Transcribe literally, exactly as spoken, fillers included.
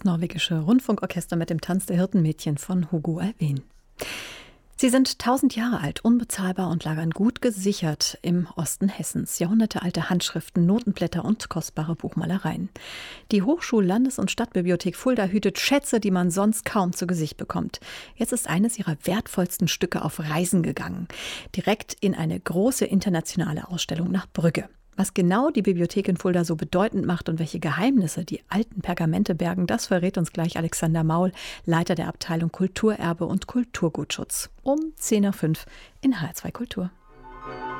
das norwegische Rundfunkorchester mit dem Tanz der Hirtenmädchen von Hugo Alfvén. Sie sind tausend Jahre alt, unbezahlbar und lagern gut gesichert im Osten Hessens. Jahrhundertealte Handschriften, Notenblätter und kostbare Buchmalereien. Die Hochschul-, Landes- und Stadtbibliothek Fulda hütet Schätze, die man sonst kaum zu Gesicht bekommt. Jetzt ist eines ihrer wertvollsten Stücke auf Reisen gegangen. Direkt in eine große internationale Ausstellung nach Brügge. Was genau die Bibliothek in Fulda so bedeutend macht und welche Geheimnisse die alten Pergamente bergen, das verrät uns gleich Alexander Maul, Leiter der Abteilung Kulturerbe und Kulturgutschutz. Um zehn Uhr fünf in H R zwei Kultur.